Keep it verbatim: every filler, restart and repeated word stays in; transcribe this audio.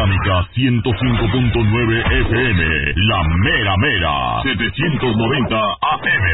Panorámica ciento cinco punto nueve F M, La Mera Mera, setecientos noventa A M.